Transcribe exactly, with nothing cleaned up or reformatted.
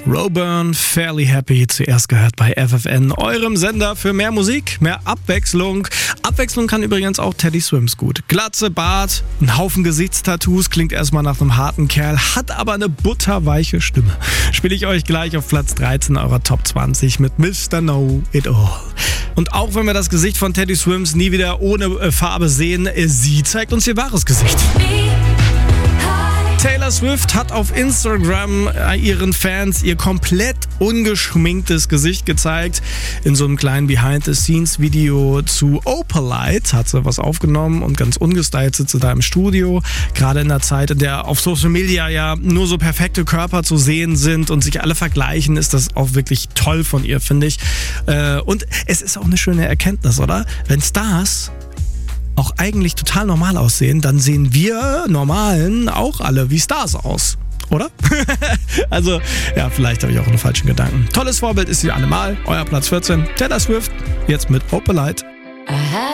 Roburn, Fairly Happy, zuerst gehört bei F F N, eurem Sender für mehr Musik, mehr Abwechslung. Abwechslung kann übrigens auch Teddy Swims gut. Glatze, Bart, ein Haufen Gesichtstattoos, klingt erstmal nach einem harten Kerl, hat aber eine butterweiche Stimme. Spiele ich euch gleich auf Platz dreizehn eurer Top zwanzig mit Mister Know It All. Und auch wenn wir das Gesicht von Teddy Swims nie wieder ohne Farbe sehen, sie zeigt uns ihr wahres Gesicht. Taylor Swift hat auf Instagram ihren Fans ihr komplett ungeschminktes Gesicht gezeigt. In so einem kleinen Behind-the-Scenes-Video zu Opalite hat sie was aufgenommen und ganz ungestylt sitzt sie da im Studio. Gerade in der Zeit, in der auf Social Media ja nur so perfekte Körper zu sehen sind und sich alle vergleichen, ist das auch wirklich toll von ihr, finde ich. Und es ist auch eine schöne Erkenntnis, oder? Wenn Stars auch eigentlich total normal aussehen, dann sehen wir Normalen auch alle wie Stars aus, oder? Also, ja, vielleicht habe ich auch einen falschen Gedanken. Tolles Vorbild ist sie allemal. Euer Platz vierzehn, Taylor Swift, jetzt mit Opalite.